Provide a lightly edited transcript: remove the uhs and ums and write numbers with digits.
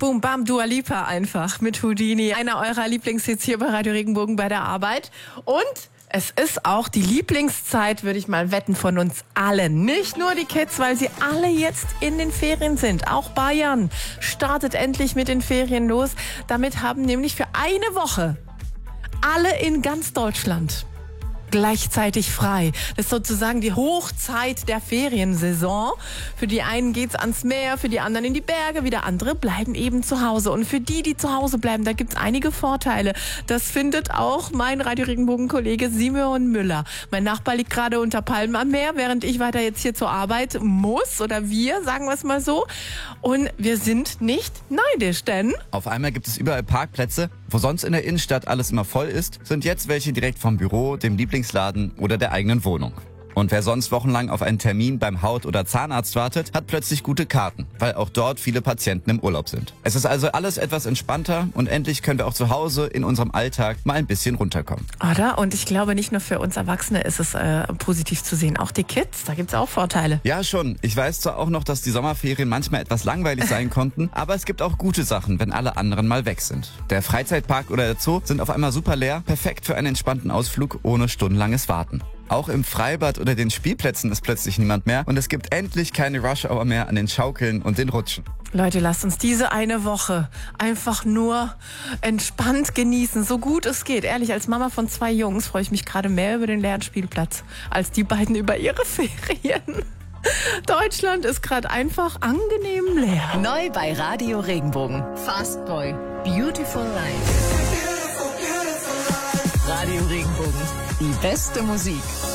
Boom, bam, Dua Lipa einfach mit Houdini. Einer eurer Lieblingshits hier bei Radio Regenbogen bei der Arbeit. Und es ist auch die Lieblingszeit, würde ich mal wetten, von uns allen. Nicht nur die Kids, weil sie alle jetzt in den Ferien sind. Auch Bayern startet endlich mit den Ferien los. Damit haben nämlich für eine Woche alle in ganz Deutschland gleichzeitig frei. Das ist sozusagen die Hochzeit der Feriensaison. Für die einen geht's ans Meer, für die anderen in die Berge, wieder andere bleiben eben zu Hause. Und für die, die zu Hause bleiben, da gibt's einige Vorteile. Das findet auch mein Radio Regenbogen-Kollege Simeon Müller. Mein Nachbar liegt gerade unter Palmen am Meer, während ich weiter jetzt hier zur Arbeit muss. Oder wir, sagen wir es mal so. Und wir sind nicht neidisch, denn auf einmal gibt es überall Parkplätze. Wo sonst in der Innenstadt alles immer voll ist, sind jetzt welche direkt vom Büro, dem Lieblingsladen oder der eigenen Wohnung. Und wer sonst wochenlang auf einen Termin beim Haut- oder Zahnarzt wartet, hat plötzlich gute Karten, weil auch dort viele Patienten im Urlaub sind. Es ist also alles etwas entspannter und endlich können wir auch zu Hause in unserem Alltag mal ein bisschen runterkommen. Oder? Und ich glaube, nicht nur für uns Erwachsene ist es positiv zu sehen. Auch die Kids, da gibt's auch Vorteile. Ja, schon. Ich weiß zwar auch noch, dass die Sommerferien manchmal etwas langweilig sein konnten, aber es gibt auch gute Sachen, wenn alle anderen mal weg sind. Der Freizeitpark oder der Zoo sind auf einmal super leer, perfekt für einen entspannten Ausflug ohne stundenlanges Warten. Auch im Freibad oder den Spielplätzen ist plötzlich niemand mehr und es gibt endlich keine Rush-Hour mehr an den Schaukeln und den Rutschen. Leute, lasst uns diese eine Woche einfach nur entspannt genießen, so gut es geht. Ehrlich, als Mama von 2 Jungs freue ich mich gerade mehr über den leeren Spielplatz, als die beiden über ihre Ferien. Deutschland ist gerade einfach angenehm leer. Neu bei Radio Regenbogen. Fast Boy. Beautiful Life. Radio Regenbogen. Die beste Musik.